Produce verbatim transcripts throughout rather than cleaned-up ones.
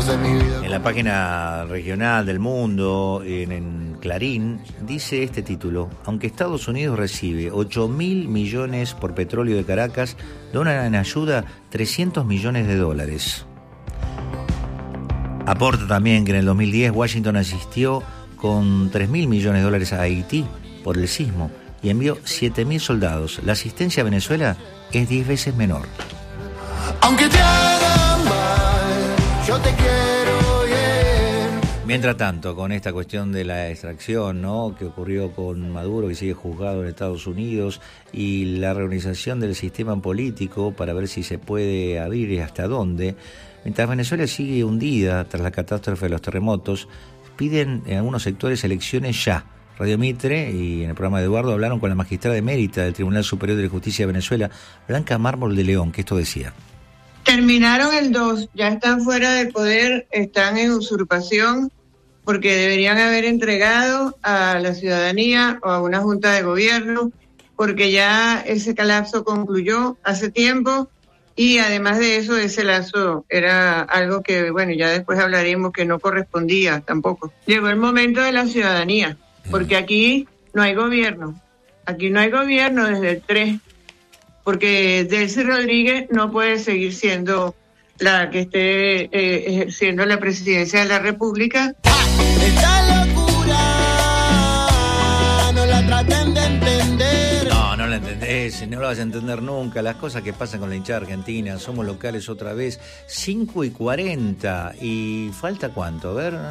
momentos de mi vida. En la página regional del Mundo, en, en Clarín, dice este título: aunque Estados Unidos recibe ocho mil millones por petróleo de Caracas, donan en ayuda trescientos millones de dólares. Aporta también que en el dos mil diez Washington asistió con tres mil millones de dólares a Haití por el sismo y envió siete mil soldados. La asistencia a Venezuela es diez veces menor. Aunque te hagan mal, yo te quiero bien. Mientras tanto, con esta cuestión de la extracción, ¿no?, que ocurrió con Maduro, que sigue juzgado en Estados Unidos, y la reorganización del sistema político para ver si se puede abrir y hasta dónde, mientras Venezuela sigue hundida tras la catástrofe de los terremotos, piden en algunos sectores elecciones ya. Radio Mitre y en el programa de Eduardo hablaron con la magistrada emérita del Tribunal Superior de Justicia de Venezuela, Blanca Mármol de León, que esto decía. Terminaron el dos, ya están fuera de poder, están en usurpación, porque deberían haber entregado a la ciudadanía o a una junta de gobierno, porque ya ese colapso concluyó hace tiempo, y además de eso, ese lazo era algo que, bueno, ya después hablaremos, que no correspondía tampoco. Llegó el momento de la ciudadanía, porque aquí no hay gobierno, aquí no hay gobierno desde el tres, porque Delcy Rodríguez no puede seguir siendo la que esté eh, ejerciendo la presidencia de la República. Esta locura no la traten de entender. No, no la entendés, no la vas a entender nunca. Las cosas que pasan con la hinchada argentina, somos locales otra vez, cinco y cuarenta, y falta cuánto, a ver...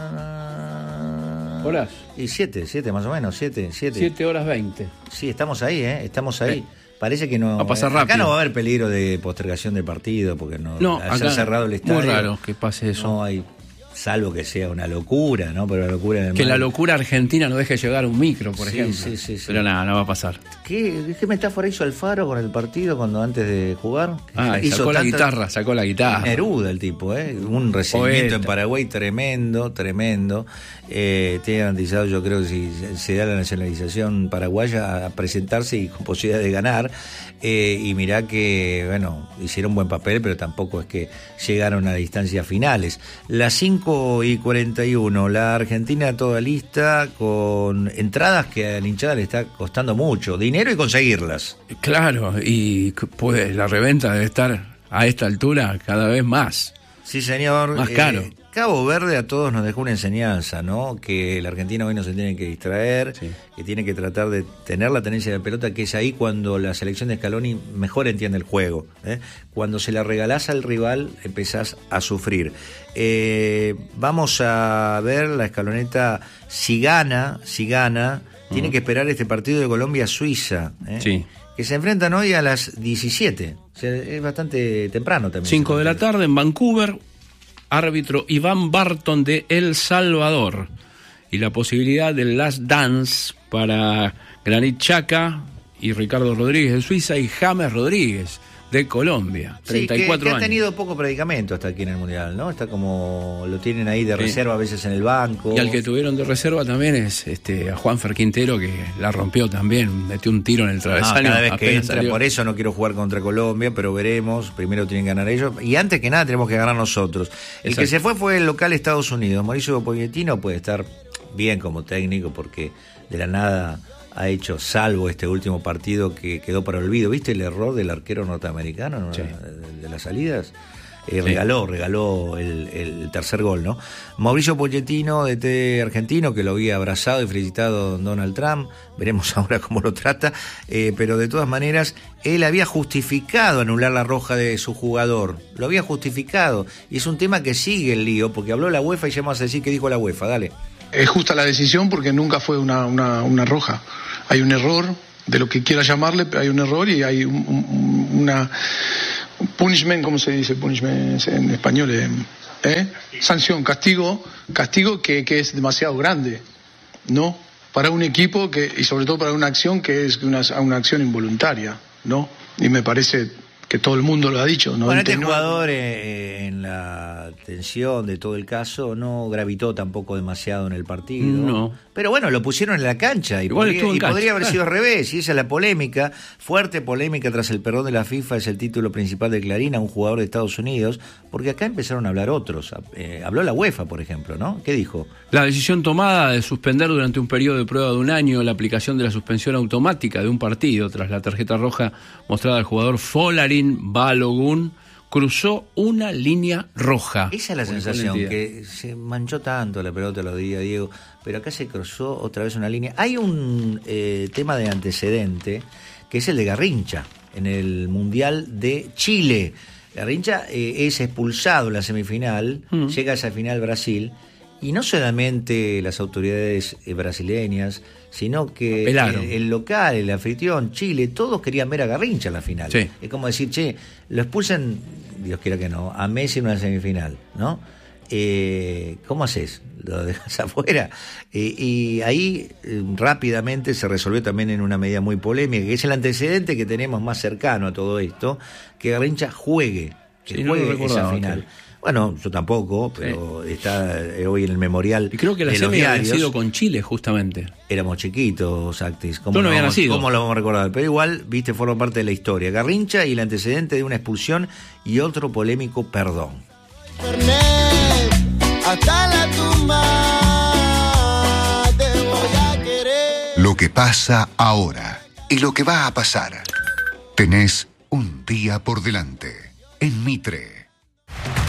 ¿Horas? Y siete, siete más o menos, siete, siete. siete horas veinte. Sí, estamos ahí, ¿eh? Estamos ahí. Eh. Parece que no... Va a pasar eh, rápido. Acá no va a haber peligro de postergación del partido, porque no, no al ser cerrado el estadio... Muy raro que pase eso. No hay... Salvo que sea una locura, ¿no? Pero la locura en Que mal... la locura argentina no deje llegar un micro, por sí, ejemplo. Sí, sí, sí. Pero nada, no va a pasar. ¿Qué, qué metáfora hizo Alfaro con el partido cuando antes de jugar? Ah, hizo sacó tanta... la guitarra, sacó la guitarra. Neruda el tipo, ¿eh? Un recibimiento Poeta. En Paraguay tremendo, tremendo. Eh, tiene garantizado, yo creo que si se da la nacionalización paraguaya, a presentarse y con posibilidad de ganar. Eh, y mirá que, bueno, hicieron buen papel, pero tampoco es que llegaron a distancias finales. Las cinco y cuarenta y uno, la Argentina toda lista, con entradas que a la hinchada le está costando mucho, dinero y conseguirlas. Claro, y pues la reventa debe estar a esta altura cada vez más. Sí, señor. Más caro. Eh, Cabo Verde a todos nos dejó una enseñanza, ¿no? Que el argentino hoy no se tiene que distraer, sí. Que tiene que tratar de tener la tenencia de pelota, que es ahí cuando la selección de Scaloni mejor entiende el juego, ¿eh? Cuando se la regalás al rival empezás a sufrir. Eh, vamos a ver la escaloneta, si gana, si gana, uh-huh. Tiene que esperar este partido de Colombia-Suiza, ¿eh? Sí. Que se enfrentan hoy a las diecisiete, o sea, es bastante temprano también. cinco de la tarde en Vancouver. Árbitro Iván Barton de El Salvador. Y la posibilidad del Last Dance para Granit Xhaka y Ricardo Rodríguez de Suiza y James Rodríguez de Colombia, treinta y cuatro sí, que, que años. Ha tenido poco predicamento hasta aquí en el Mundial, ¿no? Está como, lo tienen ahí de sí. reserva a veces en el banco. Y al que tuvieron de reserva también es este a Juanfer Quintero, que la rompió también, metió un tiro en el travesaño. No, cada vez que entra, salió. Por eso no quiero jugar contra Colombia, pero veremos, primero tienen que ganar ellos, y antes que nada tenemos que ganar nosotros. El Exacto. que se fue fue el local Estados Unidos. Mauricio Pochettino puede estar bien como técnico, porque de la nada ha hecho, salvo este último partido que quedó para olvido. ¿Viste el error del arquero norteamericano, ¿no? Sí. de, de las salidas? Eh, sí. Regaló, regaló el, el tercer gol, ¿no? Mauricio Pochettino, D T argentino, que lo había abrazado y felicitado a Donald Trump. Veremos ahora cómo lo trata. Eh, pero de todas maneras, él había justificado anular la roja de su jugador. Lo había justificado. Y es un tema que sigue el lío, porque habló la UEFA y ya vamos a decir qué dijo la UEFA. Dale. Es justa la decisión porque nunca fue una, una, una roja. Hay un error, de lo que quiera llamarle, hay un error y hay un, un, una punishment, ¿cómo se dice? Punishment en español, ¿eh? Sanción, castigo, castigo que, que es demasiado grande, ¿no? Para un equipo que, y sobre todo para una acción que es una, una acción involuntaria, ¿no? Y me parece que todo el mundo lo ha dicho. Bueno, noventa y este nueve. jugador eh, en la tensión de todo el caso no gravitó tampoco demasiado en el partido. No. Pero bueno, lo pusieron en la cancha y, Igual podría, estuvo en y cancha, podría haber claro. sido al revés. Y esa es la polémica, fuerte polémica tras el perdón de la FIFA, es el título principal de Clarín a un jugador de Estados Unidos, porque acá empezaron a hablar otros. Eh, habló la UEFA, por ejemplo, ¿no? ¿Qué dijo? La decisión tomada de suspender durante un periodo de prueba de un año la aplicación de la suspensión automática de un partido tras la tarjeta roja mostrada al jugador Folarin Balogun cruzó una línea roja. Esa es la sensación, que se manchó tanto la pelota los días, Diego, pero acá se cruzó otra vez una línea. Hay un eh, tema de antecedente, que es el de Garrincha, en el Mundial de Chile. Garrincha eh, es expulsado en la semifinal, mm. llega a esa final Brasil, y no solamente las autoridades eh, brasileñas, sino que el, el local, el anfitrión, Chile, todos querían ver a Garrincha en la final. Sí. Es como decir, che, lo expulsan, Dios quiera que no, a Messi en una semifinal, ¿no? Eh, ¿Cómo haces? ¿Lo dejas afuera? Eh, y ahí eh, rápidamente se resolvió también en una medida muy polémica, que es el antecedente que tenemos más cercano a todo esto, que Garrincha juegue, que sí, juegue no esa final. Okay. Bueno, yo tampoco, pero sí. está hoy en el memorial. Y creo que la semi había sido con Chile, justamente. Éramos chiquitos, Actis. ¿Cómo Tú no habías vamos, nacido. ¿Cómo lo vamos a recordar? Pero igual, viste, forma parte de la historia. Garrincha y el antecedente de una expulsión y otro polémico perdón. Hasta la tumba te voy a querer. Lo que pasa ahora y lo que va a pasar. Tenés un día por delante en Mitre.